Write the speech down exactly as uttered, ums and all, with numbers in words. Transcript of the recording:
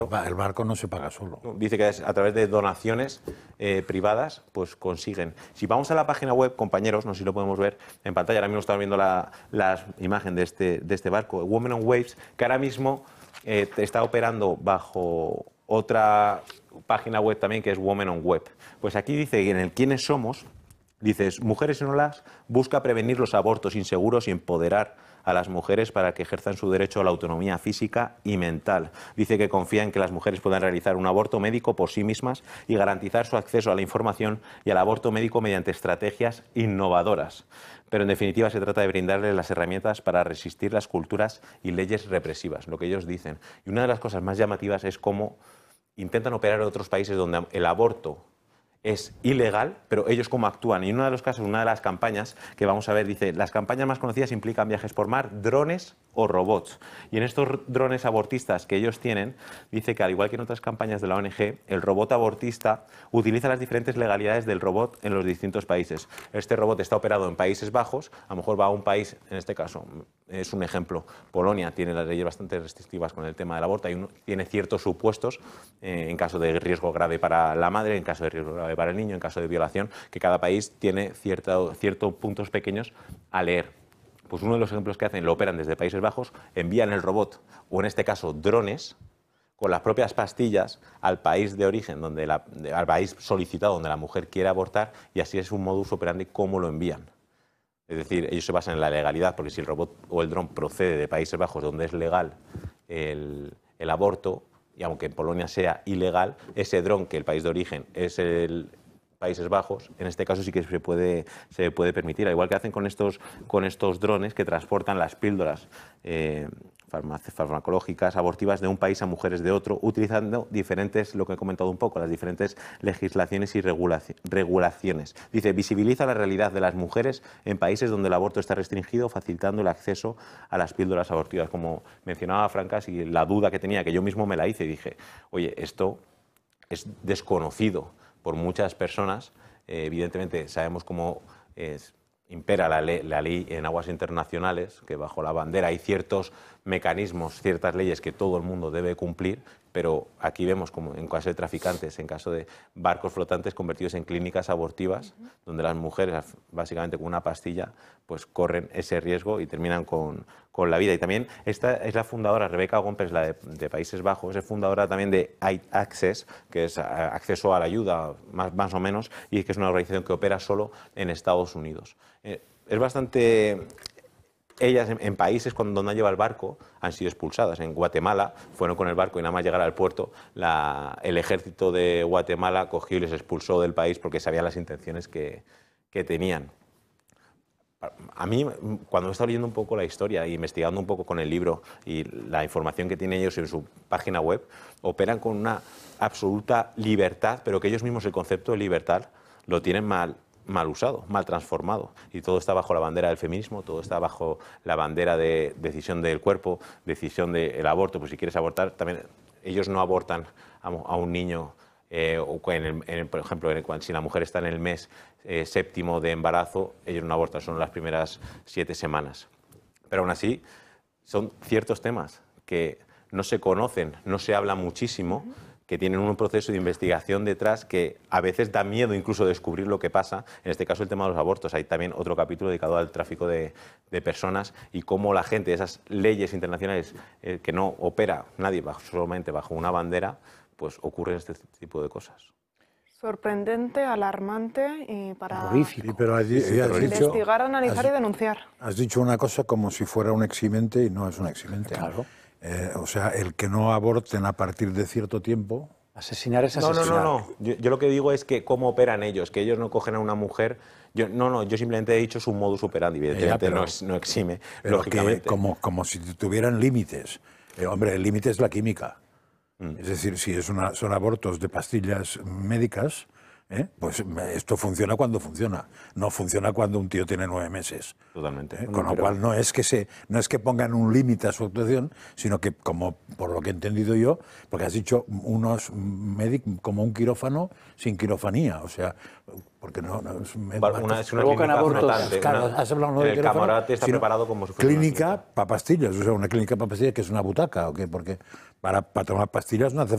El barco no se paga solo. Dice que es a través de donaciones eh, privadas, pues consiguen. Si vamos a la página web, compañeros, no sé si lo podemos ver en pantalla, ahora mismo estamos viendo la, la imagen de este, de este barco, Women on Waves, que ahora mismo eh, está operando bajo otra página web también, que es Women on Web. Pues aquí dice que en el ¿Quiénes somos? Dices, Mujeres en Olas busca prevenir los abortos inseguros y empoderar a las mujeres para que ejerzan su derecho a la autonomía física y mental. Dice que confía en que las mujeres puedan realizar un aborto médico por sí mismas y garantizar su acceso a la información y al aborto médico mediante estrategias innovadoras. Pero en definitiva se trata de brindarles las herramientas para resistir las culturas y leyes represivas, lo que ellos dicen. Y una de las cosas más llamativas es cómo intentan operar en otros países donde el aborto es ilegal, pero ellos cómo actúan. Y en uno de los casos, una de las campañas que vamos a ver, dice, las campañas más conocidas implican viajes por mar, drones o robots. Y en estos drones abortistas que ellos tienen, dice que al igual que en otras campañas de la O N G, el robot abortista utiliza las diferentes legalidades del robot en los distintos países. Este robot está operado en Países Bajos, a lo mejor va a un país, en este caso, es un ejemplo, Polonia tiene las leyes bastante restrictivas con el tema del aborto, hay uno, tiene ciertos supuestos eh, en caso de riesgo grave para la madre, en caso de riesgo grave para el niño, en caso de violación, que cada país tiene ciertos cierto puntos pequeños a leer. Pues uno de los ejemplos que hacen, lo operan desde Países Bajos, envían el robot, o en este caso drones, con las propias pastillas al país de origen, donde la, al país solicitado donde la mujer quiere abortar, y así es un modus operandi cómo lo envían. Es decir, ellos se basan en la legalidad, porque si el robot o el dron procede de Países Bajos, donde es legal el, el aborto, y aunque en Polonia sea ilegal, ese dron, que el país de origen es el Países Bajos, en este caso sí que se puede, se puede permitir, al igual que hacen con estos, con estos drones que transportan las píldoras eh, farmacológicas, abortivas de un país a mujeres de otro, utilizando diferentes, lo que he comentado un poco, las diferentes legislaciones y regulaciones. Dice, visibiliza la realidad de las mujeres en países donde el aborto está restringido, facilitando el acceso a las píldoras abortivas. Como mencionaba Francas, y la duda que tenía, que yo mismo me la hice, y dije, oye, esto es desconocido por muchas personas. Eh, evidentemente sabemos cómo es, impera la ley, la ley en aguas internacionales, que bajo la bandera hay ciertos mecanismos, ciertas leyes que todo el mundo debe cumplir, pero aquí vemos como en caso de traficantes, en caso de barcos flotantes convertidos en clínicas abortivas, uh-huh. donde las mujeres, básicamente con una pastilla, pues corren ese riesgo y terminan con, con la vida. Y también esta es la fundadora, Rebecca Gompers, la de, de Países Bajos, es fundadora también de Aid Access, que es acceso a la ayuda, más, más o menos, y que es una organización que opera solo en Estados Unidos. Eh, es bastante... Ellas en, en países cuando, donde han llevado el barco han sido expulsadas. En Guatemala fueron con el barco y nada más llegar al puerto la, el ejército de Guatemala cogió y les expulsó del país porque sabían las intenciones que, que tenían. A mí, cuando he estado leyendo un poco la historia e investigando un poco con el libro y la información que tienen ellos en su página web, operan con una absoluta libertad, pero que ellos mismos el concepto de libertad lo tienen mal mal usado, mal transformado, y todo está bajo la bandera del feminismo, todo está bajo la bandera de decisión del cuerpo, decisión del aborto. Pues si quieres abortar, también ellos no abortan a, a un niño, eh, o en el, en el, por ejemplo, en el, si la mujer está en el mes eh, séptimo de embarazo, ellos no abortan, son las primeras siete semanas. Pero aún así, son ciertos temas que no se conocen, no se habla muchísimo, que tienen un proceso de investigación detrás que a veces da miedo incluso descubrir lo que pasa. En este caso el tema de los abortos. Hay también otro capítulo dedicado al tráfico de, de personas y cómo la gente, esas leyes internacionales eh, que no opera nadie bajo, solamente bajo una bandera, pues ocurren este tipo de cosas. Sorprendente, alarmante y para horrífico. Sí, pero has, sí, sí, has investigar, dicho, analizar has, y denunciar. Has dicho una cosa como si fuera un eximente y no es un eximente. Claro. Eh, o sea, el que no aborten a partir de cierto tiempo... Asesinar es asesinar. No, no, no. no. Yo, yo lo que digo es que cómo operan ellos, que ellos no cogen a una mujer... Yo, no, no, yo simplemente he dicho su modus operandi, evidentemente ya, pero, no, es, no exime, pero lógicamente. Que, como, como si tuvieran límites. Eh, hombre, el límite es la química. Mm. Es decir, si es una, son abortos de pastillas médicas, ¿eh? pues esto funciona cuando funciona. No funciona cuando un tío tiene nueve meses. Totalmente. ¿Eh? Con lo pero... cual no es que se, no es que pongan un límite a su actuación, sino que, como por lo que he entendido yo, porque has dicho unos médicos como un quirófano sin quirofanía, o sea, porque no, no es, una, es una provocan abortos. Claro, has hablado no de el quirófano, camarote está preparado como si fuera clínica para pastillas, o sea, una clínica para pastillas que es una butaca, ¿o qué? Porque para, para tomar pastillas no hace